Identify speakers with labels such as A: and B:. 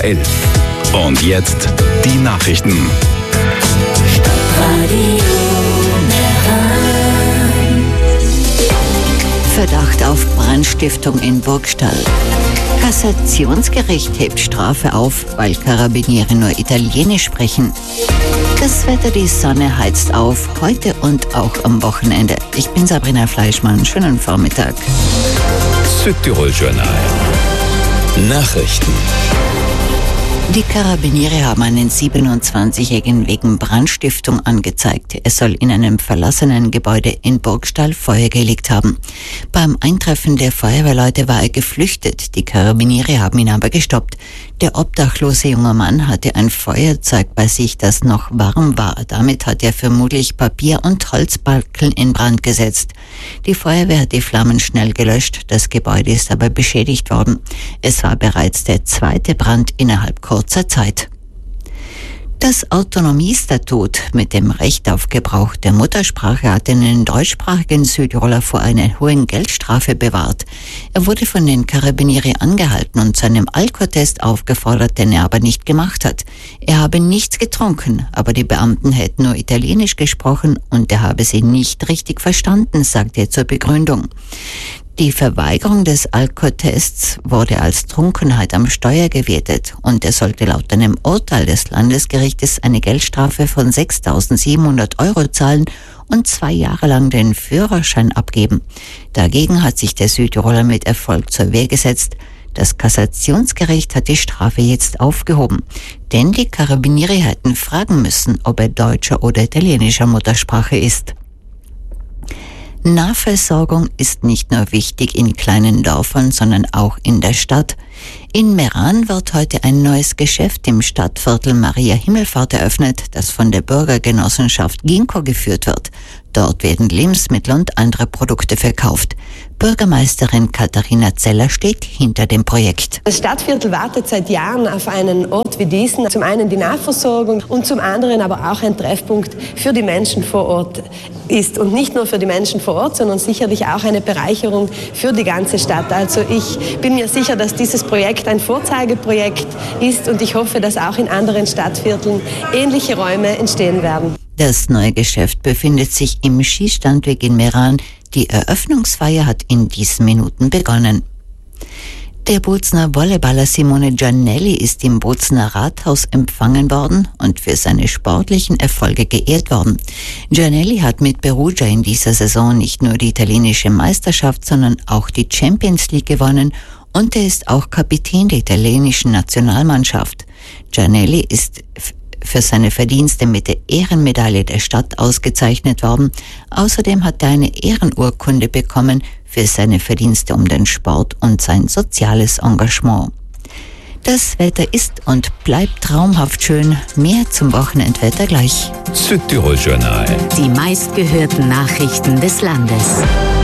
A: 11. Und jetzt die Nachrichten.
B: Verdacht auf Brandstiftung in Burgstall. Kassationsgericht hebt Strafe auf, weil Karabiniere nur Italienisch sprechen. Das Wetter, die Sonne heizt auf, heute und auch am Wochenende. Ich bin Sabrina Fleischmann, schönen Vormittag.
A: Südtirol Journal. Nachrichten.
B: Die Karabiniere haben einen 27-Jährigen wegen Brandstiftung angezeigt. Er soll in einem verlassenen Gebäude in Burgstall Feuer gelegt haben. Beim Eintreffen der Feuerwehrleute war er geflüchtet. Die Karabiniere haben ihn aber gestoppt. Der obdachlose junge Mann hatte ein Feuerzeug bei sich, das noch warm war. Damit hat er vermutlich Papier und Holzbalken in Brand gesetzt. Die Feuerwehr hat die Flammen schnell gelöscht. Das Gebäude ist aber beschädigt worden. Es war bereits der zweite Brand innerhalb kurzer Zeit. Das Autonomiestatut mit dem Recht auf Gebrauch der Muttersprache hat einen deutschsprachigen Südtiroler vor einer hohen Geldstrafe bewahrt. Er wurde von den Karabinieri angehalten und zu einem Alkotest aufgefordert, den er aber nicht gemacht hat. Er habe nichts getrunken, aber die Beamten hätten nur Italienisch gesprochen und er habe sie nicht richtig verstanden, sagte er zur Begründung. Die Verweigerung des Alkotests wurde als Trunkenheit am Steuer gewertet und er sollte laut einem Urteil des Landesgerichtes eine Geldstrafe von 6.700 € zahlen und 2 Jahre lang den Führerschein abgeben. Dagegen hat sich der Südtiroler mit Erfolg zur Wehr gesetzt. Das Kassationsgericht hat die Strafe jetzt aufgehoben, denn die Karabinieri hätten fragen müssen, ob er deutscher oder italienischer Muttersprache ist. Nahversorgung ist nicht nur wichtig in kleinen Dörfern, sondern auch in der Stadt. In Meran wird heute ein neues Geschäft im Stadtviertel Maria Himmelfahrt eröffnet, das von der Bürgergenossenschaft Ginko geführt wird. Dort werden Lebensmittel und andere Produkte verkauft. Bürgermeisterin Katharina Zeller steht hinter dem Projekt.
C: Das Stadtviertel wartet seit Jahren auf einen Ort wie diesen. Zum einen die Nahversorgung und zum anderen aber auch ein Treffpunkt für die Menschen vor Ort ist. Und nicht nur für die Menschen vor Ort, sondern sicherlich auch eine Bereicherung für die ganze Stadt. Also ich bin mir sicher, dass dieses Projekt ein Vorzeigeprojekt ist und ich hoffe, dass auch in anderen Stadtvierteln ähnliche Räume entstehen werden.
B: Das neue Geschäft befindet sich im Schießstandweg in Meran. Die Eröffnungsfeier hat in diesen Minuten begonnen. Der Bozner Volleyballer Simone Giannelli ist im Bozner Rathaus empfangen worden und für seine sportlichen Erfolge geehrt worden. Giannelli hat mit Perugia in dieser Saison nicht nur die italienische Meisterschaft, sondern auch die Champions League gewonnen und er ist auch Kapitän der italienischen Nationalmannschaft. Giannelli ist für seine Verdienste mit der Ehrenmedaille der Stadt ausgezeichnet worden. Außerdem hat er eine Ehrenurkunde bekommen für seine Verdienste um den Sport und sein soziales Engagement. Das Wetter ist und bleibt traumhaft schön. Mehr zum Wochenendwetter gleich.
A: Südtirol Journal.
D: Die meistgehörten Nachrichten des Landes.